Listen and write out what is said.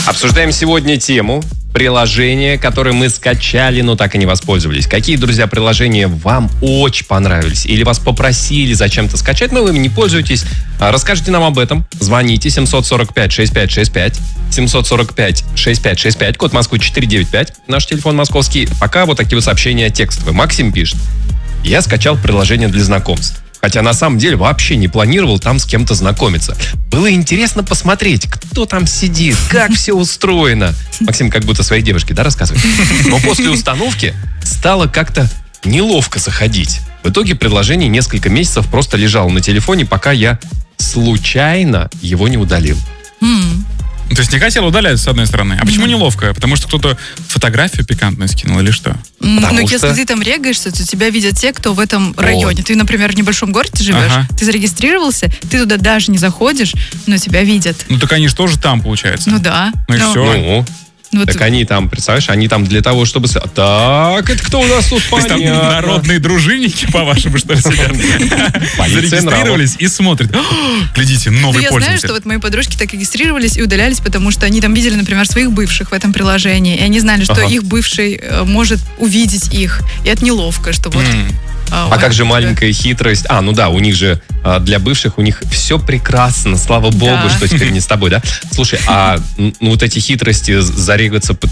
Обсуждаем сегодня тему приложения, которые мы скачали, но так и не воспользовались. Какие, друзья, приложения вам очень понравились? Или вас попросили зачем-то скачать, но вы им не пользуетесь? Расскажите нам об этом. Звоните 745-6565, 745-6565, код Москвы 495, наш телефон московский. Пока вот такие вот сообщения текстовые. Максим пишет: я скачал приложение для знакомств. Хотя на самом деле вообще не планировал там с кем-то знакомиться. Было интересно посмотреть, кто там сидит, как все устроено. Максим как будто своей девушке, да, рассказывает? Но после установки стало как-то неловко заходить. В итоге приложение несколько месяцев просто лежало на телефоне, пока я случайно его не удалил. То есть не хотел удалять, с одной стороны. А почему неловко? Потому что кто-то фотографию пикантную скинул или что? Ну, если ты там регаешься, то тебя видят те, кто в этом районе. Ты, например, в небольшом городе живешь, ты зарегистрировался, ты туда даже не заходишь, но тебя видят. Ну, так они же тоже там, получается. Ну, да. Ну, и все. Вот. Так они там, представляешь, они там для того, чтобы... Так, это кто у нас тут? То есть там народные дружинники, по-вашему, что ли, сидят? Зарегистрировались и смотрят. Глядите, новый пользователь. Я знаю, что вот мои подружки так регистрировались и удалялись, потому что они там видели, например, своих бывших в этом приложении, и они знали, что их бывший может увидеть их. И это неловко, что вот... А как же маленькая хитрость? Ну да, у них же для бывших у них все прекрасно, слава богу, что теперь не с тобой, да? Слушай, вот эти хитрости зарегаться